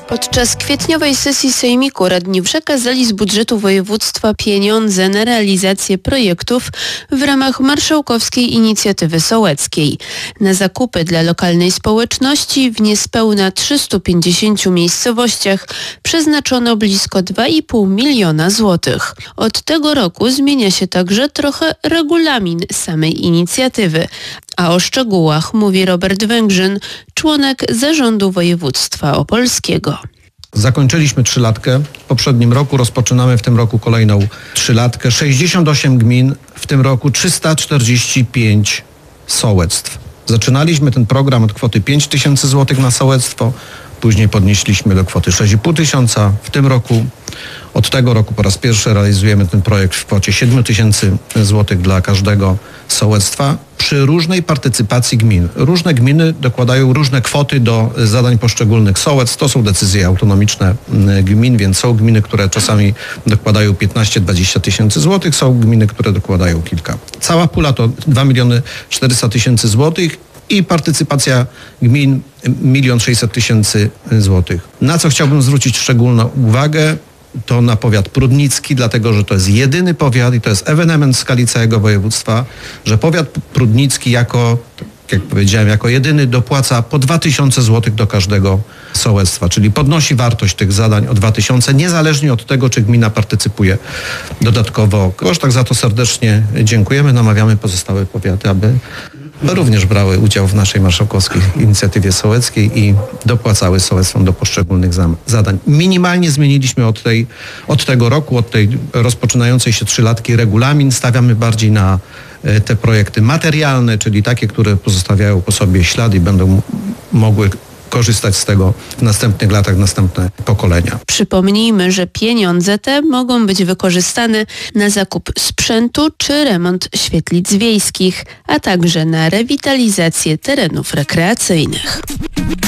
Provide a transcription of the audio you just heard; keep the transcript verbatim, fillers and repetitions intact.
Podczas kwietniowej sesji Sejmiku radni przekazali z budżetu województwa pieniądze na realizację projektów w ramach marszałkowskiej inicjatywy sołeckiej. Na zakupy dla lokalnej społeczności w niespełna trzystu pięćdziesięciu miejscowościach przeznaczono blisko dwa i pół miliona złotych. Od tego roku zmienia się także trochę regulamin samej inicjatywy. A o szczegółach mówi Robert Węgrzyn, członek zarządu województwa opolskiego. Zakończyliśmy trzylatkę. W poprzednim roku rozpoczynamy w tym roku kolejną trzylatkę. sześćdziesiąt osiem gmin, w tym roku trzysta czterdzieści pięć sołectw. Zaczynaliśmy ten program od kwoty pięć tysięcy złotych na sołectwo, później podnieśliśmy do kwoty sześć i pół tysiąca. W tym roku, od tego roku po raz pierwszy realizujemy ten projekt w kwocie siedem tysięcy złotych dla każdego sołectwa przy różnej partycypacji gmin. Różne gminy dokładają różne kwoty do zadań poszczególnych sołectw. To są decyzje autonomiczne gmin, więc są gminy, które czasami dokładają piętnaście do dwudziestu tysięcy złotych, są gminy, które dokładają kilka. Cała pula to dwa miliony czterysta tysięcy złotych i partycypacja gmin milion sześćset tysięcy złotych. Na co chciałbym zwrócić szczególną uwagę, to na powiat prudnicki, dlatego że to jest jedyny powiat i to jest ewenement w skali całego województwa, że powiat prudnicki jako, jak powiedziałem, jako jedyny dopłaca po dwa tysiące złotych do każdego sołectwa, czyli podnosi wartość tych zadań o dwa tysiące, niezależnie od tego, czy gmina partycypuje dodatkowo. Tak za to serdecznie dziękujemy, namawiamy pozostałe powiaty, aby również brały udział w naszej marszałkowskiej inicjatywie sołeckiej i dopłacały sołectwom do poszczególnych zadań. Minimalnie zmieniliśmy od, tej, od tego roku, od tej rozpoczynającej się trzylatki regulamin. Stawiamy bardziej na te projekty materialne, czyli takie, które pozostawiają po sobie ślady i będą mogły korzystać z tego w następnych latach następne pokolenia. Przypomnijmy, że pieniądze te mogą być wykorzystane na zakup sprzętu czy remont świetlic wiejskich, a także na rewitalizację terenów rekreacyjnych.